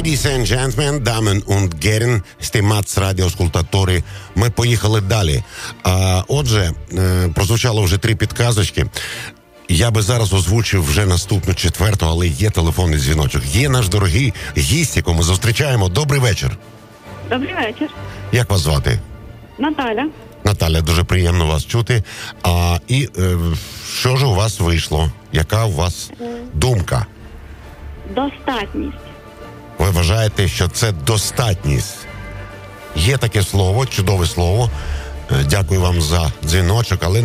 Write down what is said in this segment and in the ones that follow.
Ladies and gentlemen, damen und Herren, stimați радіоскультатори, ми поїхали далі. Отже, прозвучало вже 3 підказочки. Я би зараз озвучив вже наступну 4-ту, але є телефонний дзвіночок. Є наш дорогий гість, якого ми зустрічаємо. Добрий вечір. Добрий вечір. Як вас звати? Наталя. Наталя, дуже приємно вас чути. Що ж у вас вийшло? Яка у вас думка? Достатність. Ви вважаєте, що це достатність? Є таке слово, чудове слово. Дякую вам за дзвіночок, але,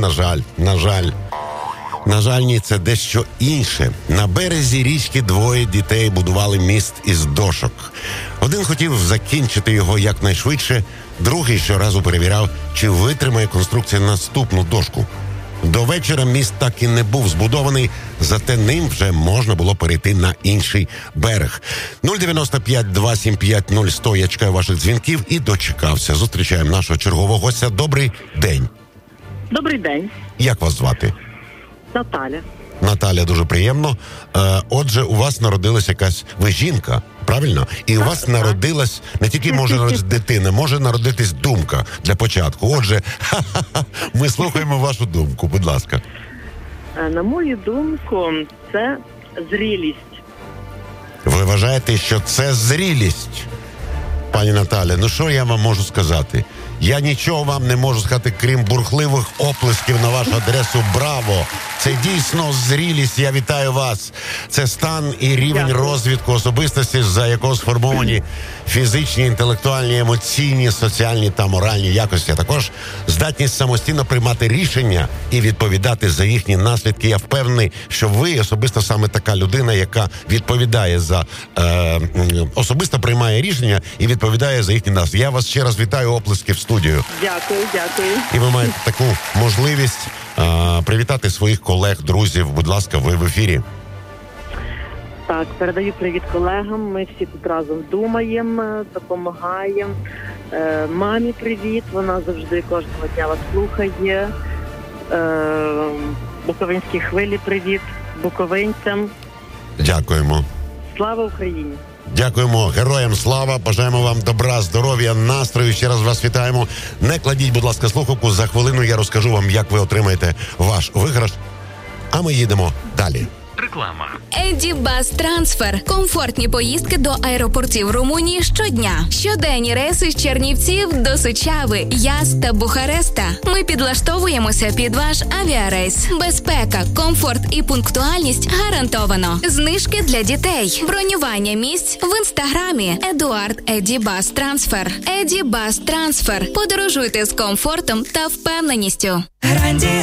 на жаль, ні, це дещо інше. На березі річки 2 дітей будували міст із дошок. Один хотів закінчити його якнайшвидше, другий щоразу перевіряв, чи витримає конструкція наступну дошку. До вечора міст так і не був збудований, зате ним вже можна було перейти на інший берег. 095-275-0100, я чекаю ваших дзвінків і дочекався. Зустрічаємо нашого чергового гостя. Добрий день. Добрий день. Як вас звати? Наталя. Наталя, дуже приємно. Отже, у вас народилась якась... Ви жінка, правильно? І у вас народилась... Не тільки може народитись дитина, може народитись думка для початку. Отже, ми слухаємо вашу думку, будь ласка. На мою думку, це зрілість. Ви вважаєте, що це зрілість? Пані Наталя, ну що я вам можу сказати? Я нічого вам не можу сказати, крім бурхливих оплесків на вашу адресу. Браво! Це дійсно зрілість, я вітаю вас. Це стан і рівень розвитку особистості, за якого сформовані фізичні, інтелектуальні, емоційні, соціальні та моральні якості. А також здатність самостійно приймати рішення і відповідати за їхні наслідки. Я впевнений, що ви особисто саме така людина, яка відповідає за... особисто приймає рішення і відповідає за їхні наслідки. Я вас ще раз вітаю, оплески в студію. Дякую. І ви маєте таку можливість привітати своїх колег, друзів. Будь ласка, ви в ефірі. Так, передаю привіт колегам. Ми всі тут разом думаємо, допомагаємо. Мамі привіт, вона завжди кожного дня вас слухає. Буковинській хвилі привіт, буковинцям. Дякуємо. Слава Україні! Дякуємо, героям слава, бажаємо вам добра, здоров'я, настрою, ще раз вас вітаємо. Не кладіть, будь ласка, слухавку, за хвилину я розкажу вам, як ви отримаєте ваш виграш, а ми їдемо далі. Реклама. Еді Бас Трансфер. Комфортні поїздки до аеропортів Румунії щодня. Щоденні рейси з Чернівців до Сучави, Яз та Бухареста. Ми підлаштовуємося під ваш авіарейс. Безпека, комфорт і пунктуальність гарантовано. Знижки для дітей. Бронювання місць в інстаграмі. Едуард Еді Бас Трансфер. Еді Бас Трансфер. Подорожуйте з комфортом та впевненістю. Гарантія